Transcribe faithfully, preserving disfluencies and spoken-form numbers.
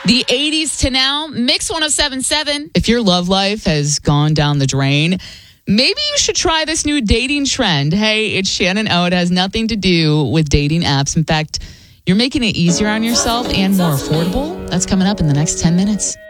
The eighties to now, Mix one oh seven point seven. If your love life has gone down the drain, maybe you should try this new dating trend. Hey, it's Shannon O. It has nothing to do with dating apps. In fact, you're making it easier on yourself and more affordable. That's coming up in the next ten minutes.